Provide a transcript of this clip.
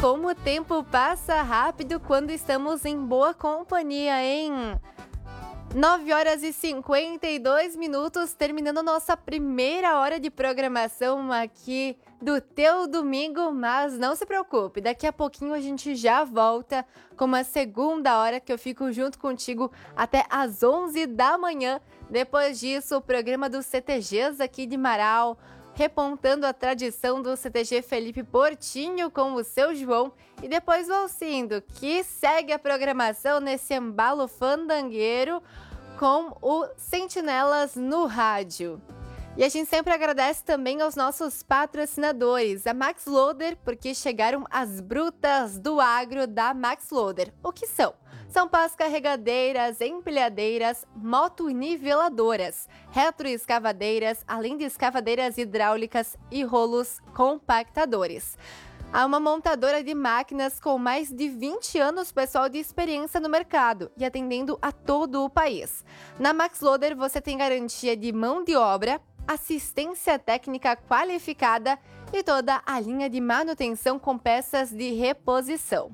como o tempo passa rápido quando estamos em boa companhia, hein? 9 horas e 52 minutos, terminando nossa primeira hora de programação aqui do teu domingo, mas não se preocupe, daqui a pouquinho a gente já volta com uma segunda hora que eu fico junto contigo até às 11 da manhã. Depois disso, o programa dos CTGs aqui de Marau, repontando a tradição do CTG Felipe Portinho com o seu João, e depois o Alcindo, que segue a programação nesse embalo fandangueiro com o Sentinelas no rádio. E a gente sempre agradece também aos nossos patrocinadores, a Max Loader, porque chegaram as brutas do agro da Max Loader. O que são? São pás carregadeiras, empilhadeiras, motoniveladoras, retroescavadeiras, além de escavadeiras hidráulicas e rolos compactadores. Há uma montadora de máquinas com mais de 20 anos pessoal de experiência no mercado e atendendo a todo o país. Na Max Loader você tem garantia de mão de obra, assistência técnica qualificada e toda a linha de manutenção com peças de reposição.